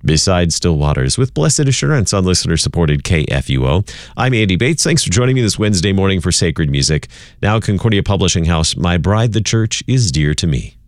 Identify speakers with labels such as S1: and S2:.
S1: Beside Still Waters with Blessed Assurance on listener-supported KFUO. I'm Andy Bates. Thanks for joining me this Wednesday morning for Sacred Music. Now, Concordia Publishing House, My Bride the Church is Dear to Me.